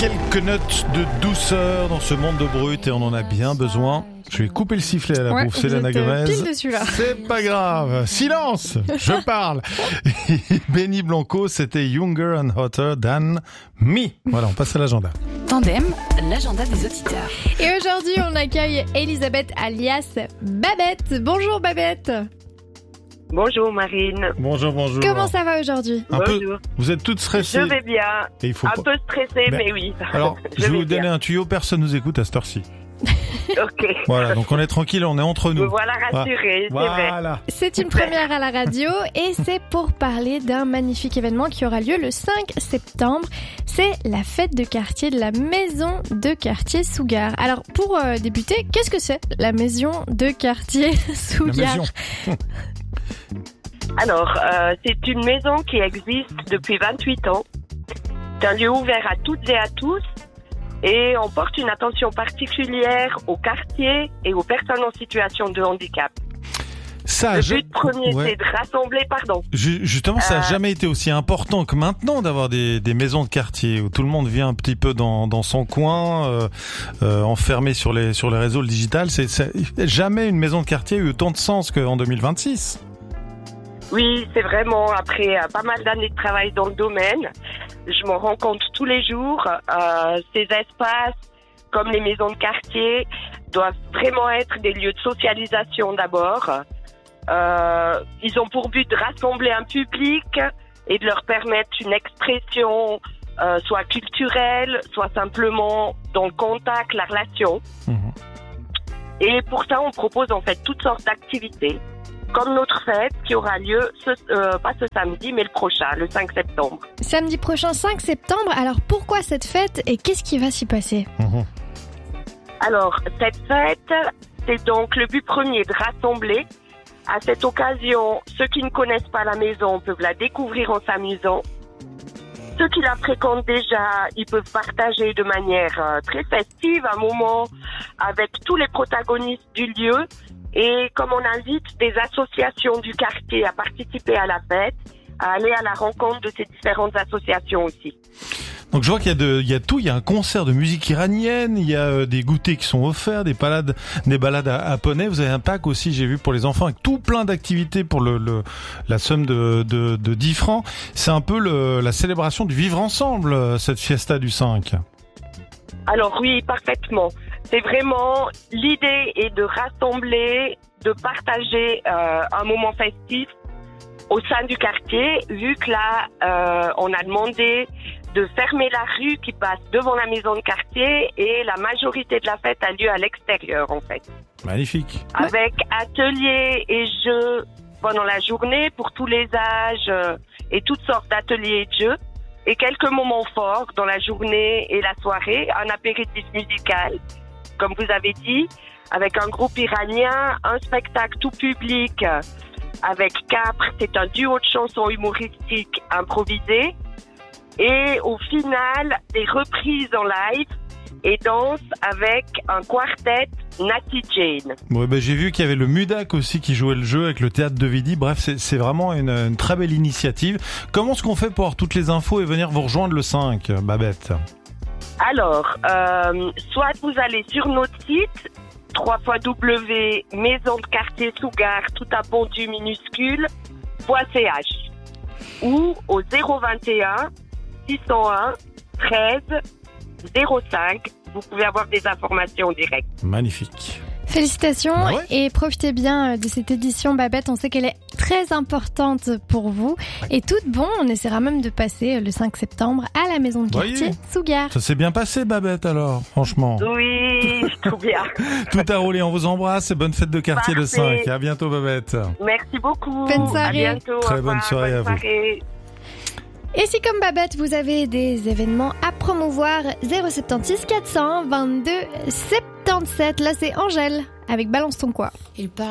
Quelques notes de douceur dans ce monde de brut et on en a bien besoin. Je vais couper le sifflet à la bouffe, c'est Selena Gomez. Pile dessus là. C'est pas grave. Silence, je parle. Benny Blanco, c'était Younger and Hotter Than Me. Voilà, on passe à l'agenda. Tandem, l'agenda des auditeurs. Et aujourd'hui, on accueille Elisabeth alias Babette. Bonjour Babette. Bonjour Marine. Bonjour. Comment ça va aujourd'hui? Bonjour. Vous êtes toutes stressées. Je vais bien. Et il faut un peu stressée, mais oui. Alors, je vais vous donner bien. un tuyau, personne nous écoute à cette heure-ci. Ok. Voilà, donc on est tranquille, on est entre nous. Me voilà rassurée, c'est vrai. Voilà. C'est une première à la radio et c'est pour parler d'un magnifique événement qui aura lieu le 5 septembre. C'est la fête de quartier de la maison de quartier Sougar. Alors pour débuter, qu'est-ce que c'est la maison de quartier Sougar? Alors, c'est une maison qui existe depuis 28 ans. C'est un lieu ouvert à toutes et à tous. Et on porte une attention particulière aux quartiers et aux personnes en situation de handicap. Ça, le but premier, c'est de rassembler, Justement, ça n'a jamais été aussi important que maintenant d'avoir des maisons de quartier où tout le monde vient un petit peu dans son coin, enfermé sur les réseaux digital. Jamais une maison de quartier a eu autant de sens qu'en 2026. Oui, c'est vraiment, après pas mal d'années de travail dans le domaine, je m'en rends compte tous les jours. Ces espaces, comme les maisons de quartier, doivent vraiment être des lieux de socialisation d'abord. Ils ont pour but de rassembler un public et de leur permettre une expression, soit culturelle, soit simplement dans le contact, la relation. Et pour ça, on propose en fait toutes sortes d'activités. Comme notre fête qui aura lieu, pas ce samedi, mais le prochain, le 5 septembre. Samedi prochain, 5 septembre. Alors, pourquoi cette fête et qu'est-ce qui va s'y passer? Alors, cette fête, c'est donc le but premier de rassembler. À cette occasion, ceux qui ne connaissent pas la maison peuvent la découvrir en s'amusant. Ceux qui la fréquentent déjà, ils peuvent partager de manière très festive un moment avec tous les protagonistes du lieu. Et comme on invite des associations du quartier à participer à la fête, à aller à la rencontre de ces différentes associations aussi. Donc je vois qu'il y a tout, il y a un concert de musique iranienne, il y a des goûters qui sont offerts, des balades à poney. Vous avez un pack aussi, j'ai vu, pour les enfants avec tout plein d'activités pour la somme de 10 francs. C'est un peu la célébration du vivre ensemble, cette fiesta du 5. Alors oui, parfaitement. C'est vraiment, l'idée est de rassembler, de partager un moment festif au sein du quartier, vu que là, on a demandé de fermer la rue qui passe devant la maison de quartier et la majorité de la fête a lieu à l'extérieur en fait. Magnifique. Avec ateliers et jeux pendant la journée pour tous les âges et toutes sortes d'ateliers et de jeux. Et quelques moments forts dans la journée et la soirée, un apéritif musical, comme vous avez dit, avec un groupe iranien, un spectacle tout public avec Capre, c'est un duo de chansons humoristiques improvisées, et au final, des reprises en live et danse avec un quartet Natty Jane. Ouais, j'ai vu qu'il y avait le Mudac aussi qui jouait le jeu avec le théâtre de Vidi. Bref, c'est vraiment une très belle initiative. Comment est-ce qu'on fait pour avoir toutes les infos et venir vous rejoindre le 5, Babette? Alors, soit vous allez sur notre site www.maisondequartiersougar tout à pondu minuscule.ch ou au 021 601 13 05. Vous pouvez avoir des informations directes. Magnifique. Félicitations et profitez bien de cette édition, Babette. On sait qu'elle est très importante pour vous. Et tout bon, on essaiera même de passer le 5 septembre à la maison de quartier Sougar. Ça s'est bien passé, Babette, alors, franchement. Oui, tout bien. Tout a roulé, on vous embrasse et bonne fête de quartier le 5. À bientôt, Babette. Merci beaucoup. Bonne soirée. À bientôt. Très bonne soirée à vous. Et si comme Babette, vous avez des événements à promouvoir, 076 400 22 77. Là, c'est Angèle avec Balance ton quoi.